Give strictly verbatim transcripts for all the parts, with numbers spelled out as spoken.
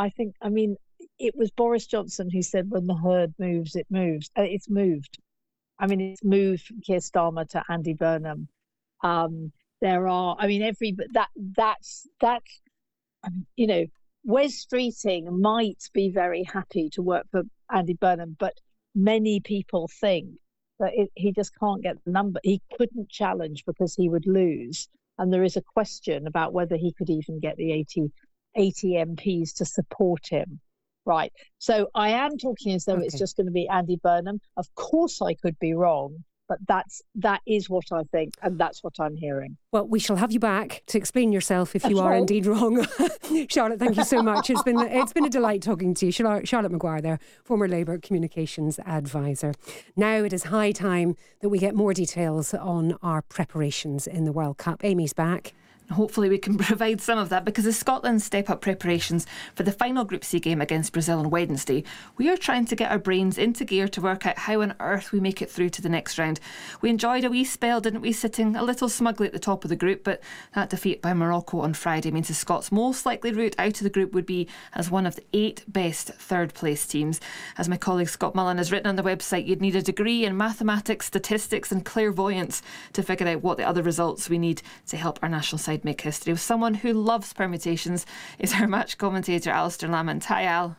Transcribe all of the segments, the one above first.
I think, I mean, it was Boris Johnson who said, when the herd moves, it moves. Uh, it's moved. I mean, it's moved from Keir Starmer to Andy Burnham. Um, there are, I mean, every, but that, that's, that's, um, you know, Wes Streeting might be very happy to work for Andy Burnham, but many people think that it, he just can't get the number. He couldn't challenge because he would lose. And there is a question about whether he could even get the eighty, eighty M Ps to support him. Right. So I am talking as though okay. It's just going to be Andy Burnham. Of course, I could be wrong, but that's that is what I think, and that's what I'm hearing. Well, we shall have you back to explain yourself if you that's are right. indeed wrong. Charlotte, thank you so much. It's been it's been a delight talking to you. Charlotte, Charlotte Maguire there, former Labour Communications Advisor. Now it is high time that we get more details on our preparations in the World Cup. Amy's back. Hopefully we can provide some of that, because as Scotland step up preparations for the final Group C game against Brazil on Wednesday, we are trying to get our brains into gear to work out how on earth we make it through to the next round. We enjoyed a wee spell, didn't we, sitting a little smugly at the top of the group, but that defeat by Morocco on Friday means the Scots' most likely route out of the group would be as one of the eight best third place teams. As my colleague Scott Mullen has written on the website, you'd need a degree in mathematics, statistics and clairvoyance to figure out what the other results we need to help our national side make history. With someone who loves permutations is our match commentator Alistair Lamont. Hi Al.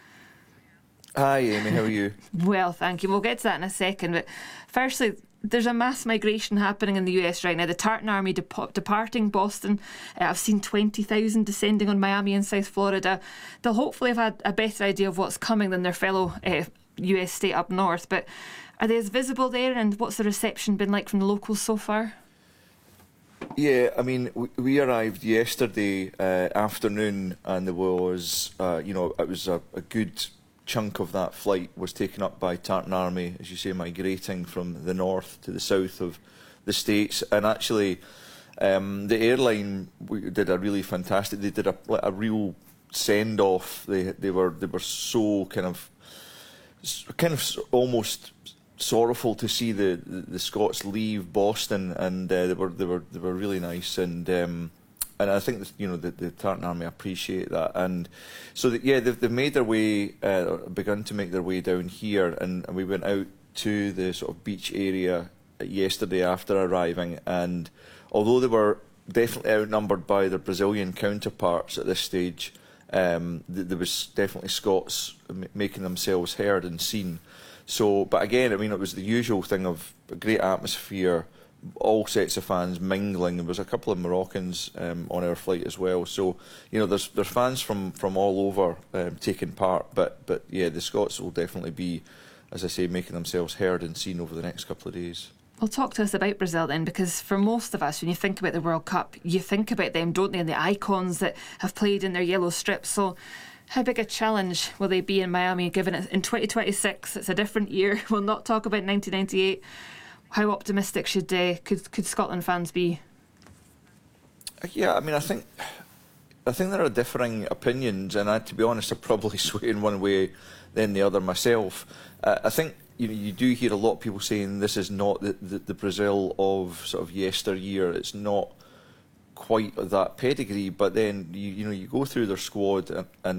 Hi Amy, how are you? Well, thank you. We'll get to that in a second, but firstly, there's a mass migration happening in the U S right now. The Tartan Army dep- departing Boston. Uh, I've seen twenty thousand descending on Miami and South Florida. They'll hopefully have had a better idea of what's coming than their fellow uh, U S state up north, but are they as visible there, and what's the reception been like from the locals so far? Yeah, I mean, we, we arrived yesterday uh, afternoon, and there was, uh, you know, it was a, a good chunk of that flight was taken up by Tartan Army, as you say, migrating from the north to the south of the States. And actually, um, the airline we did a really fantastic, they did a, a real send-off. They, they, were, they were so kind of, kind of almost sorrowful to see the, the, the Scots leave Boston, and uh, they were they were they were really nice, and um, and I think that, you know, the, the Tartan Army appreciate that, and so that, yeah, they've, they've made their way, uh, begun to make their way down here, and, and we went out to the sort of beach area yesterday after arriving, and although they were definitely outnumbered by their Brazilian counterparts at this stage, um, th there was definitely Scots m making themselves heard and seen. So, but again, I mean, it was the usual thing of a great atmosphere, all sets of fans mingling. There was a couple of Moroccans um, on our flight as well. So, you know, there's there's fans from from all over um, taking part. But but yeah, the Scots will definitely be, as I say, making themselves heard and seen over the next couple of days. Well, talk to us about Brazil then, because for most of us, when you think about the World Cup, you think about them, don't they, and the icons that have played in their yellow strips. So, how big a challenge will they be in Miami, given it in twenty twenty-six? It's a different year. We'll not talk about nineteen ninety-eight. How optimistic should uh, could could Scotland fans be? Yeah, I mean, I think I think there are differing opinions, and I, to be honest, I'm probably swaying one way than the other myself. Uh, I think, you know, you do hear a lot of people saying this is not the, the, the Brazil of sort of yesteryear. It's not quite of that pedigree, but then you, you know, you go through their squad, and, and